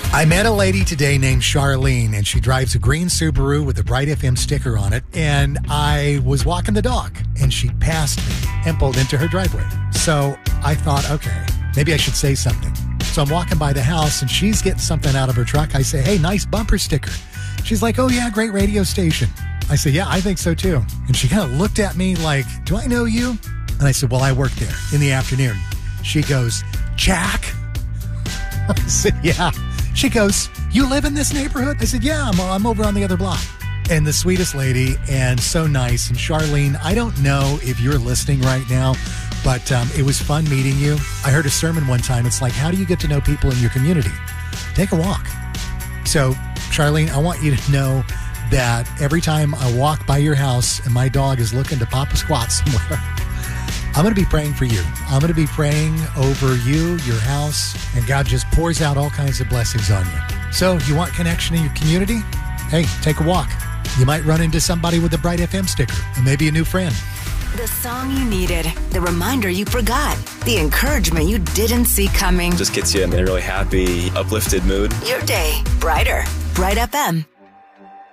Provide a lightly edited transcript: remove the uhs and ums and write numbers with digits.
I met a lady today named Charlene, and she drives a green Subaru with a Bright FM sticker on it. And I was walking the dog, and she passed me and pulled into her driveway. So I thought, okay, maybe I should say something. So I'm walking by the house, and she's getting something out of her truck. I say, hey, nice bumper sticker. She's like, oh, yeah, great radio station. I said, yeah, I think so, too. And she kind of looked at me like, do I know you? And I said, well, I work there in the afternoon. She goes, Jack? I said, yeah. She goes, you live in this neighborhood? I said, yeah, I'm over on the other block. And the sweetest lady and so nice. And Charlene, I don't know if you're listening right now, but it was fun meeting you. I heard a sermon one time. It's like, how do you get to know people in your community? Take a walk. So, Charlene, I want you to know that every time I walk by your house and my dog is looking to pop a squat somewhere, I'm going to be praying for you. I'm going to be praying over you, your house, and God just pours out all kinds of blessings on you. So, you want connection in your community? Hey, take a walk. You might run into somebody with a Bright FM sticker and maybe a new friend. The song you needed, the reminder you forgot, the encouragement you didn't see coming. Just gets you in a really happy, uplifted mood. Your day brighter. Bright FM.